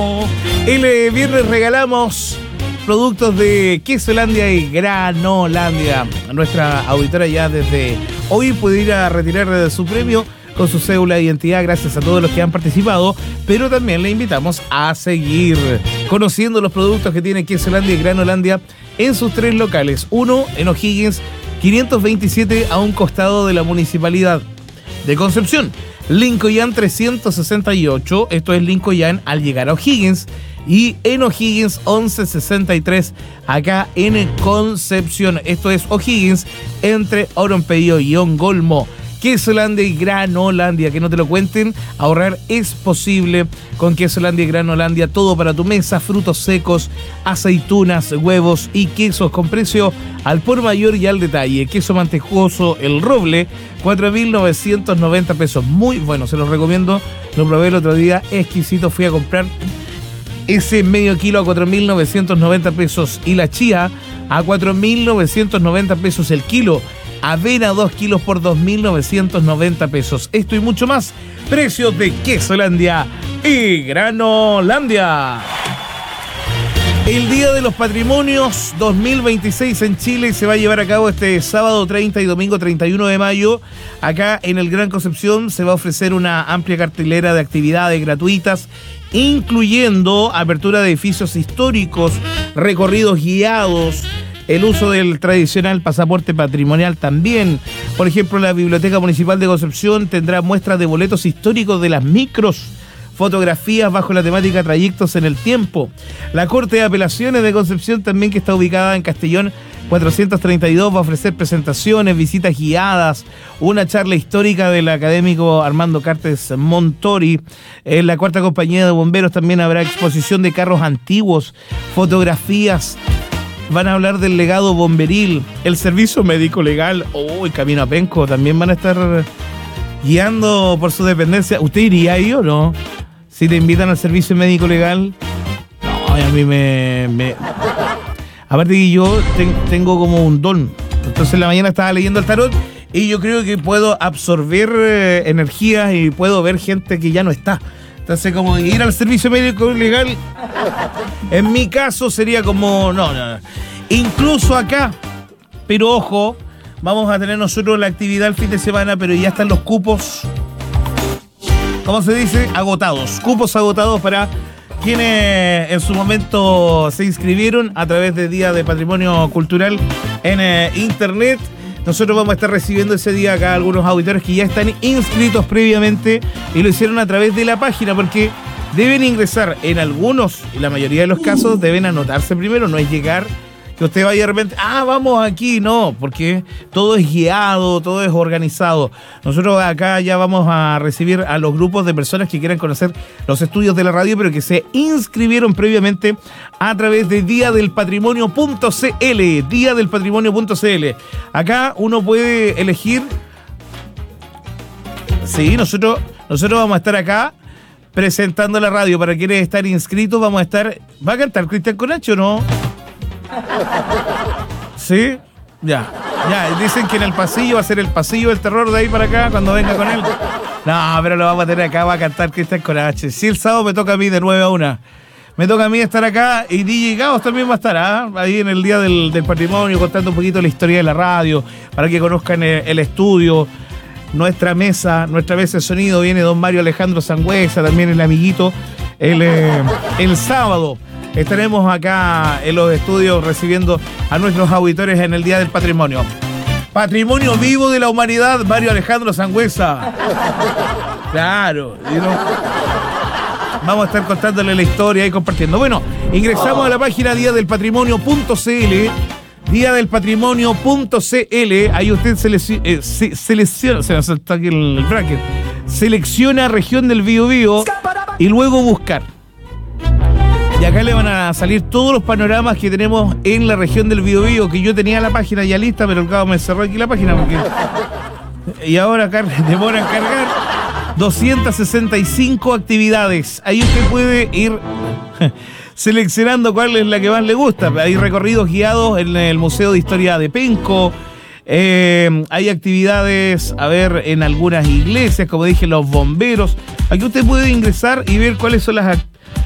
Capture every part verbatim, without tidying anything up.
El eh, viernes regalamos productos de Quesolandia y Granolandia. Nuestra auditora ya desde hoy puede ir a retirar su premio con su cédula de identidad, gracias a todos los que han participado, pero también le invitamos a seguir conociendo los productos que tiene Quesolandia y Granolandia en sus tres locales. Uno en O'Higgins quinientos veintisiete, a un costado de la Municipalidad de Concepción. Lincoln trescientos sesenta y ocho, esto es Lincoln al llegar a O'Higgins, y en O'Higgins once sesenta y tres, acá en Concepción. Esto es O'Higgins entre Oronpello y Ongolmo. Quesolandia y Granolandia, que no te lo cuenten, ahorrar es posible con Quesolandia y Granolandia, todo para tu mesa, frutos secos, aceitunas, huevos y quesos con precio al por mayor y al detalle. Queso mantecoso El Roble, cuatro mil novecientos noventa pesos, muy bueno, se los recomiendo, lo probé el otro día, exquisito, fui a comprar ese medio kilo a cuatro mil novecientos noventa pesos y la chía a cuatro mil novecientos noventa pesos el kilo. Avena dos kilos por dos mil novecientos noventa pesos. Esto y mucho más. Precios de Quesolandia y Granolandia. El Día de los Patrimonios dos mil veintiséis en Chile se va a llevar a cabo este sábado treinta y domingo treinta y uno de mayo. Acá en el Gran Concepción se va a ofrecer una amplia cartelera de actividades gratuitas, incluyendo apertura de edificios históricos, recorridos guiados, el uso del tradicional pasaporte patrimonial también. Por ejemplo, la Biblioteca Municipal de Concepción tendrá muestras de boletos históricos de las micros, fotografías bajo la temática Trayectos en el Tiempo. La Corte de Apelaciones de Concepción también, que está ubicada en Castellón cuatrocientos treinta y dos, va a ofrecer presentaciones, visitas guiadas, una charla histórica del académico Armando Cartes Montori. En la Cuarta Compañía de Bomberos también habrá exposición de carros antiguos, fotografías. Van a hablar del legado bomberil, el servicio médico legal. Uy, oh, Camino a Penco, también van a estar guiando por su dependencia. ¿Usted iría ahí o no? Si te invitan al servicio médico legal. No, a mí me... me... Aparte que yo ten, tengo como un don. Entonces en la mañana estaba leyendo el tarot y yo creo que puedo absorber eh, energías y puedo ver gente que ya no está. Entonces, como ir al servicio médico legal, en mi caso sería como, no, no, no. Incluso acá, pero ojo, vamos a tener nosotros la actividad el fin de semana, pero ya están los cupos, ¿cómo se dice? Agotados. Cupos agotados para quienes en su momento se inscribieron a través de Día de Patrimonio Cultural en eh, Internet. Nosotros vamos a estar recibiendo ese día acá algunos auditores que ya están inscritos previamente y lo hicieron a través de la página, porque deben ingresar en algunos, en la mayoría de los casos, deben anotarse primero, no es llegar que usted vaya de repente, ah, vamos aquí, no, porque todo es guiado, todo es organizado. Nosotros acá ya vamos a recibir a los grupos de personas que quieran conocer los estudios de la radio, pero que se inscribieron previamente a través de día del patrimonio punto c l, día del patrimonio punto c l. Acá uno puede elegir, sí, nosotros, nosotros vamos a estar acá presentando la radio para quienes están inscritos. Vamos a estar, ¿va a cantar Cristian Conacho o no? ¿Sí? Ya, ya, dicen que en el pasillo va a ser el pasillo del terror de ahí para acá cuando venga con él. No, pero lo vamos a tener acá, va a cantar Cristian Conache. Sí, el sábado me toca a mí de nueve a una. Me toca a mí estar acá y D J Gaos también va a estar ¿eh? ahí en el Día del, del Patrimonio, contando un poquito la historia de la radio, para que conozcan el, el estudio, nuestra mesa, nuestra mesa de sonido. Viene don Mario Alejandro Sangüesa, también el amiguito, el, eh, el sábado. Estaremos acá en los estudios recibiendo a nuestros auditores en el Día del Patrimonio. Patrimonio vivo de la humanidad, Mario Alejandro Sangüesa. Claro. ¿no? Vamos a estar contándole la historia y compartiendo. Bueno, ingresamos a la página día del patrimonio punto c l. día del patrimonio punto c l. Ahí usted seleci- eh, se- selecciona, se me salta aquí el, el bracket. Selecciona región del Biobío y luego buscar. Y acá le van a salir todos los panoramas que tenemos en la región del Biobío, que yo tenía la página ya lista, pero el cabo me cerró aquí la página porque... Y ahora acá demora en cargar. doscientas sesenta y cinco actividades. Ahí usted puede ir seleccionando cuál es la que más le gusta. Hay recorridos guiados en el Museo de Historia de Penco. Eh, hay actividades, a ver, en algunas iglesias, como dije, los bomberos. Aquí usted puede ingresar y ver cuáles son las actividades.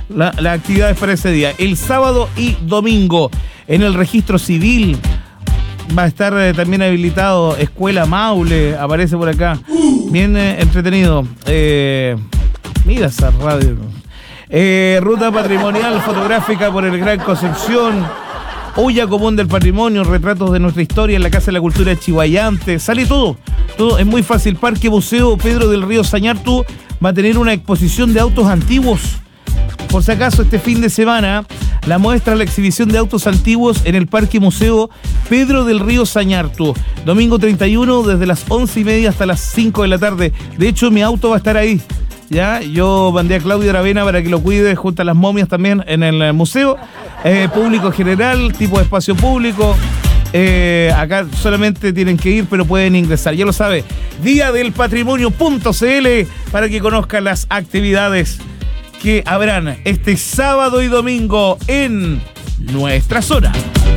la, las actividades para ese día. El sábado y domingo en el registro civil va a estar eh, también habilitado Escuela Maule, aparece por acá. Bien eh, entretenido. Eh, mira esa radio. Eh, ruta patrimonial fotográfica por el Gran Concepción. Olla común del patrimonio, retratos de nuestra historia en la Casa de la Cultura de Chihuayante. Sale todo, todo es muy fácil. Parque Museo Pedro del Río Sañartu va a tener una exposición de autos antiguos. Por si acaso, este fin de semana, la muestra, la exhibición de autos antiguos en el Parque Museo Pedro del Río Sañartu. Domingo treinta y uno, desde las once y media hasta las cinco de la tarde. De hecho, mi auto va a estar ahí. Ya, yo mandé a Claudio Aravena para que lo cuide junto a las momias también en el museo. Eh, público general, tipo de espacio público. Eh, acá solamente tienen que ir, pero pueden ingresar. Ya lo sabe, día del patrimonio punto c l para que conozcan las actividades que habrán este sábado y domingo en nuestra zona.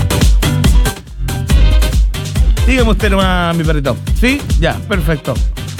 Dígame usted nomás, mi perrito. ¿Sí? Ya, perfecto.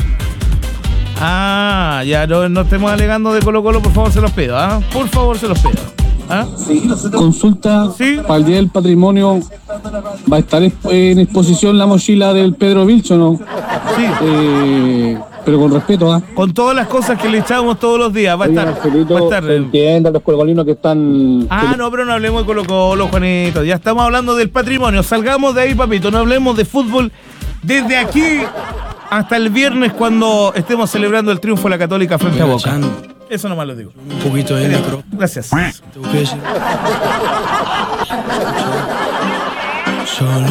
Ah, ya no, no estemos alegando de Colo Colo, por favor se los pido, ¿ah? Por favor se los pido. ¿Ah? Consulta, ¿Sí? Para el Día del Patrimonio, ¿va a estar en exposición la mochila del Pedro Vilch o no? Sí. Eh, pero con respeto, ¿ah? Con todas las cosas que le echamos todos los días, va a Oye, estar. Marcelito, Va a estar. se entienda los colocolinos que están... Ah, no, pero no hablemos de Colo Colo, Juanito. Ya estamos hablando del patrimonio. Salgamos de ahí, papito. No hablemos de fútbol desde aquí hasta el viernes cuando estemos celebrando el triunfo de la Católica frente a Boca. Eso nomás lo digo. Un poquito de micro. Gracias. Tengo que decir. Solo